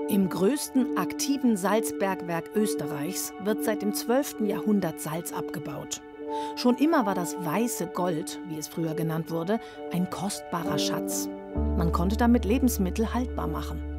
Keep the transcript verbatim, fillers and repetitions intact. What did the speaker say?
Im größten aktiven Salzbergwerk Österreichs wird seit dem zwölften Jahrhundert Salz abgebaut. Schon immer war das weiße Gold, wie es früher genannt wurde, ein kostbarer Schatz. Man konnte damit Lebensmittel haltbar machen.